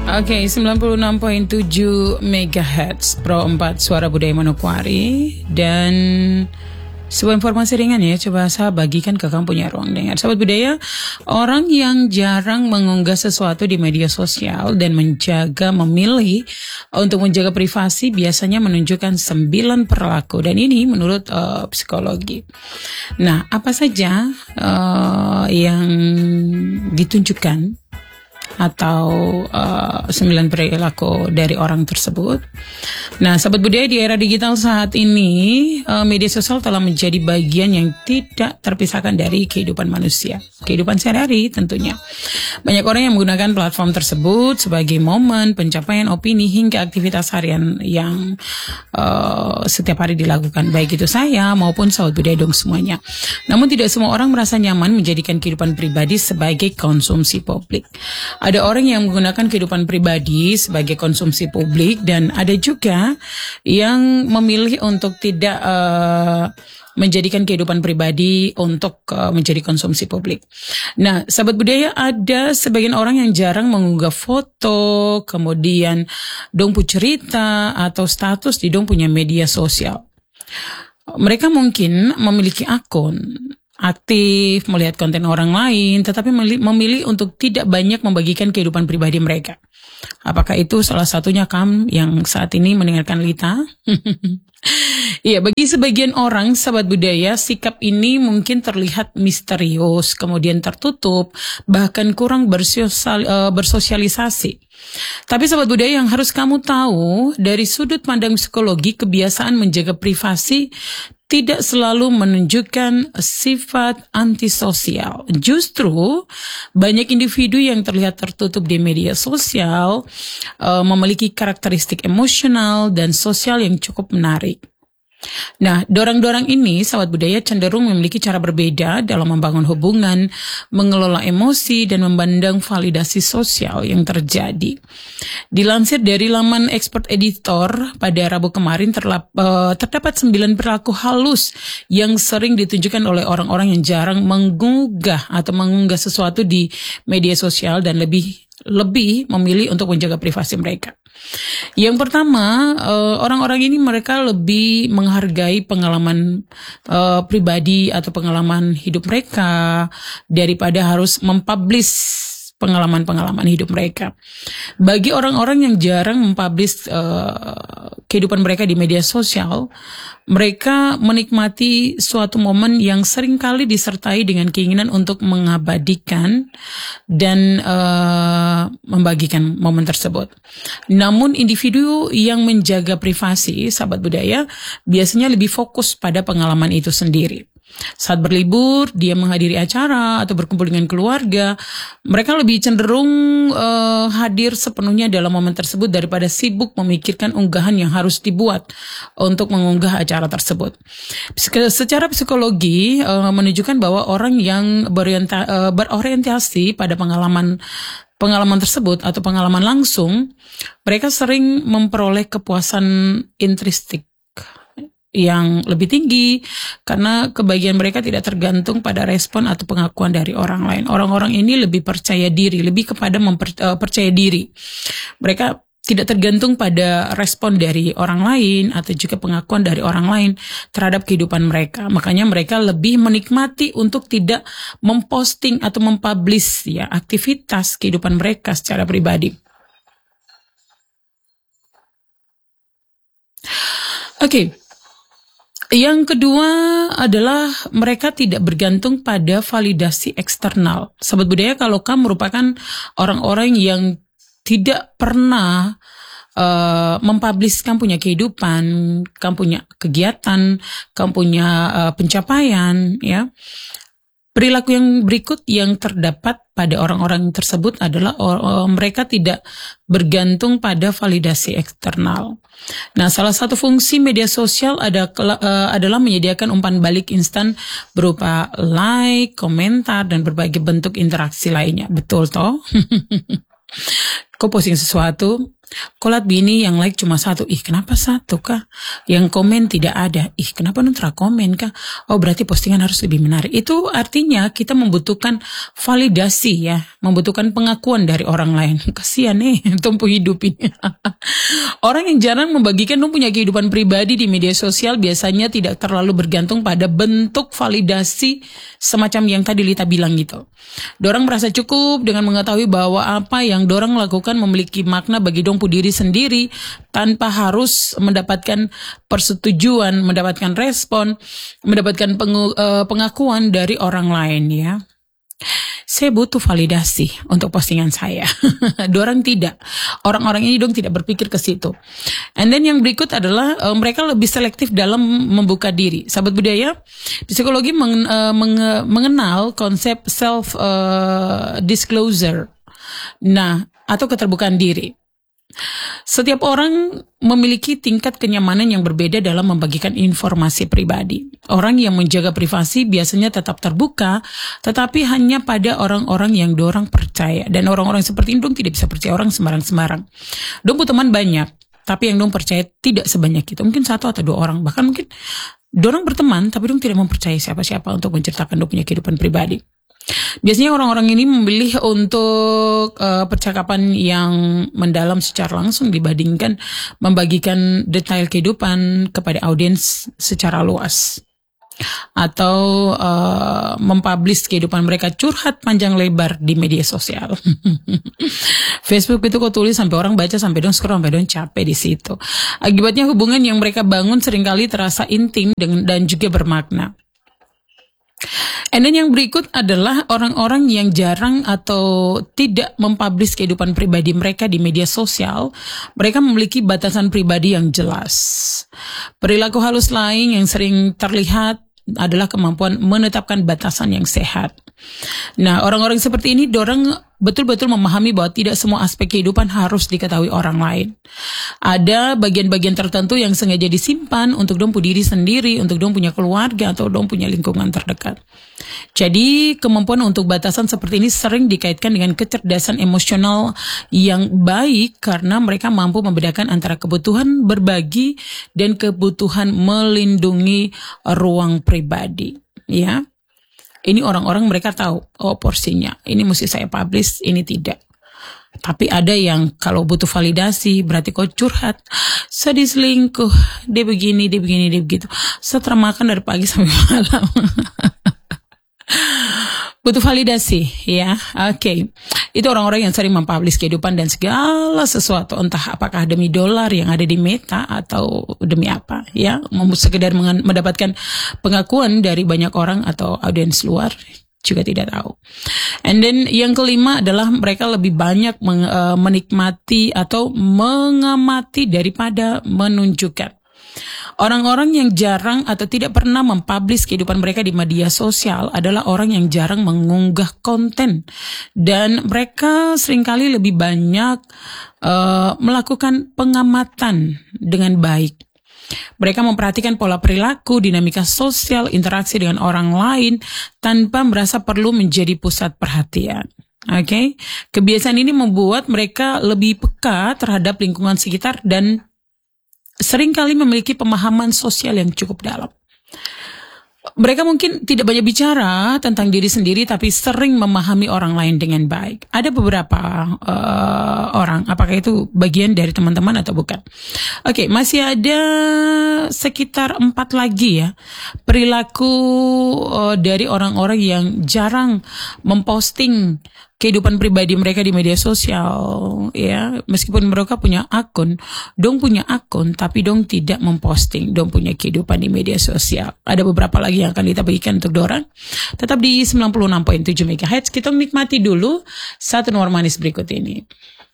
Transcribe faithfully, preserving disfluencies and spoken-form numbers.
Oke, okay, sembilan puluh enam koma tujuh megahertz Pro empat Suara Budaya Manokwari. Dan sebuah informasi ringan ya, coba saya bagikan ke kamu punya ruang dengar. Sahabat budaya, orang yang jarang mengunggah sesuatu di media sosial dan menjaga memilih untuk menjaga privasi biasanya menunjukkan sembilan perilaku. Dan ini menurut uh, psikologi. Nah, apa saja uh, yang ditunjukkan atau uh, sembilan perilaku dari orang tersebut. Nah, sahabat budaya, di era digital saat ini, uh, media sosial telah menjadi bagian yang tidak terpisahkan dari kehidupan manusia, kehidupan sehari-hari tentunya. Banyak orang yang menggunakan platform tersebut sebagai momen pencapaian opini hingga aktivitas harian yang uh, setiap hari dilakukan, baik itu saya maupun sahabat budaya dong semuanya. Namun tidak semua orang merasa nyaman menjadikan kehidupan pribadi sebagai konsumsi publik. Ada orang yang menggunakan kehidupan pribadi sebagai konsumsi publik dan ada juga yang memilih untuk tidak uh, menjadikan kehidupan pribadi untuk uh, menjadi konsumsi publik. Nah, sahabat budaya, ada sebagian orang yang jarang mengunggah foto, kemudian dong pu cerita atau status di dong punya media sosial. Mereka mungkin memiliki akun, aktif melihat konten orang lain, tetapi memilih untuk tidak banyak membagikan kehidupan pribadi mereka. Apakah itu salah satunya kamu yang saat ini mendengarkan Lita? Iya, bagi sebagian orang, sahabat budaya, sikap ini mungkin terlihat misterius, kemudian tertutup, bahkan kurang bersosial, uh, bersosialisasi. Tapi sahabat budaya, yang harus kamu tahu, dari sudut pandang psikologi, kebiasaan menjaga privasi tidak selalu menunjukkan sifat antisosial. Justru banyak individu yang terlihat tertutup di media sosial uh, memiliki karakteristik emosional dan sosial yang cukup menarik. Nah, dorang-dorang ini, sahabat budaya, cenderung memiliki cara berbeda dalam membangun hubungan, mengelola emosi, dan memandang validasi sosial yang terjadi. Dilansir dari laman Expert Editor, pada Rabu kemarin terlap, uh, terdapat sembilan perilaku halus yang sering ditunjukkan oleh orang-orang yang jarang mengunggah atau mengunggah sesuatu di media sosial dan lebih lebih memilih untuk menjaga privasi mereka. Yang pertama, uh, orang-orang ini mereka lebih menghargai pengalaman uh, pribadi atau pengalaman hidup mereka daripada harus mempublish pengalaman-pengalaman hidup mereka. Bagi orang-orang yang jarang mempublish uh, kehidupan mereka di media sosial, mereka menikmati suatu momen yang seringkali disertai dengan keinginan untuk mengabadikan dan uh, membagikan momen tersebut. Namun individu yang menjaga privasi, sahabat budaya, biasanya lebih fokus pada pengalaman itu sendiri. Saat berlibur, dia menghadiri acara atau berkumpul dengan keluarga, mereka lebih cenderung uh, hadir sepenuhnya dalam momen tersebut daripada sibuk memikirkan unggahan yang harus dibuat untuk mengunggah acara tersebut. Secara psikologi uh, menunjukkan bahwa orang yang berorienta, uh, berorientasi pada pengalaman pengalaman tersebut atau pengalaman langsung, mereka sering memperoleh kepuasan intrinsik yang lebih tinggi karena kebahagiaan mereka tidak tergantung pada respon atau pengakuan dari orang lain. Orang-orang ini lebih percaya diri, lebih kepada memper, uh, percaya diri. Mereka tidak tergantung pada respon dari orang lain atau juga pengakuan dari orang lain terhadap kehidupan mereka. Makanya mereka lebih menikmati untuk tidak memposting atau mempublish ya aktivitas kehidupan mereka secara pribadi. Oke. Okay. Yang kedua adalah mereka tidak bergantung pada validasi eksternal. Sahabat budaya, kalau kamu merupakan orang-orang yang tidak pernah uh, mempublish kamu punya kehidupan, kamu punya kegiatan, kamu punya uh, pencapaian, ya. Perilaku yang berikut yang terdapat pada orang-orang tersebut adalah uh, mereka tidak bergantung pada validasi eksternal. Nah, salah satu fungsi media sosial ada, uh, adalah menyediakan umpan balik instan berupa like, komentar, dan berbagai bentuk interaksi lainnya. Betul toh? Kau posting sesuatu, Kolat bini yang like cuma satu, ih kenapa satu kah? Yang komen tidak ada, ih kenapa nutra komen kah? Oh berarti postingan harus lebih menarik. Itu artinya kita membutuhkan validasi ya, membutuhkan pengakuan dari orang lain. Kasian nih, tumpu hidup ini. Orang yang jarang membagikan dong punya kehidupan pribadi di media sosial biasanya tidak terlalu bergantung pada bentuk validasi semacam yang tadi Lita bilang gitu. Dorang merasa cukup dengan mengetahui bahwa apa yang dorang lakukan memiliki makna bagi dong diri sendiri tanpa harus mendapatkan persetujuan, mendapatkan respon, mendapatkan pengu, uh, pengakuan dari orang lain ya. Saya butuh validasi untuk postingan saya. Dorang tidak. Orang-orang ini dong tidak berpikir ke situ. And then yang berikut adalah uh, mereka lebih selektif dalam membuka diri. Sahabat budaya, psikologi meng, uh, menge, mengenal konsep self uh, disclosure. Nah, atau keterbukaan diri. Setiap orang memiliki tingkat kenyamanan yang berbeda dalam membagikan informasi pribadi. Orang yang menjaga privasi biasanya tetap terbuka, tetapi hanya pada orang-orang yang dorang percaya. Dan orang-orang seperti ini dong tidak bisa percaya orang sembarang-sembarang. Dong punya teman banyak, tapi yang dong percaya tidak sebanyak itu. Mungkin satu atau dua orang, bahkan mungkin dorang berteman, tapi dong tidak mempercayai siapa-siapa untuk menceritakan dong punya kehidupan pribadi. Biasanya orang-orang ini memilih untuk uh, percakapan yang mendalam secara langsung dibandingkan membagikan detail kehidupan kepada audiens secara luas. Atau uh, mempublish kehidupan mereka curhat panjang lebar di media sosial. Facebook itu kok tulis sampai orang baca sampai dong scroll sampai dong capek di situ. Akibatnya hubungan yang mereka bangun seringkali terasa intim dan juga bermakna. And then yang berikut adalah orang-orang yang jarang atau tidak mempublish kehidupan pribadi mereka di media sosial. Mereka memiliki batasan pribadi yang jelas. Perilaku halus lain yang sering terlihat adalah kemampuan menetapkan batasan yang sehat. Nah, orang-orang seperti ini dorang betul-betul memahami bahwa tidak semua aspek kehidupan harus diketahui orang lain. Ada bagian-bagian tertentu yang sengaja disimpan untuk dong punya diri sendiri, untuk dong punya keluarga atau dong punya lingkungan terdekat. Jadi kemampuan untuk batasan seperti ini sering dikaitkan dengan kecerdasan emosional yang baik karena mereka mampu membedakan antara kebutuhan berbagi dan kebutuhan melindungi ruang pribadi. Ya. Ini orang-orang mereka tahu, oh porsinya, ini mesti saya publish, ini tidak. Tapi ada yang kalau butuh validasi, berarti kau curhat. Saya diselingkuh, dia begini, dia begini, dia begitu. Setelah makan dari pagi sampai malam. Butuh validasi, ya. Oke. Okay. Itu orang-orang yang sering mempublish kehidupan dan segala sesuatu, entah apakah demi dolar yang ada di Meta atau demi apa, ya. Mau sekedar mendapatkan pengakuan dari banyak orang atau audiens luar, juga tidak tahu. And then yang kelima adalah mereka lebih banyak menikmati atau mengamati daripada menunjukkan. Orang-orang yang jarang atau tidak pernah mempublish kehidupan mereka di media sosial adalah orang yang jarang mengunggah konten. Dan mereka seringkali lebih banyak uh, melakukan pengamatan dengan baik. Mereka memperhatikan pola perilaku, dinamika sosial, interaksi dengan orang lain tanpa merasa perlu menjadi pusat perhatian. Oke, okay? Kebiasaan ini membuat mereka lebih peka terhadap lingkungan sekitar dan seringkali memiliki pemahaman sosial yang cukup dalam. Mereka mungkin tidak banyak bicara tentang diri sendiri, tapi sering memahami orang lain dengan baik. Ada beberapa uh, orang, apakah itu bagian dari teman-teman atau bukan? Oke, okay, masih ada sekitar empat lagi ya perilaku uh, dari orang-orang yang jarang memposting kehidupan pribadi mereka di media sosial, ya. Meskipun mereka punya akun, dong punya akun, tapi dong tidak memposting, dong punya kehidupan di media sosial. Ada beberapa lagi yang akan kita bagikan untuk dorang. Tetap di sembilan puluh enam koma tujuh megahertz, kita nikmati dulu satu nuansa manis berikut ini.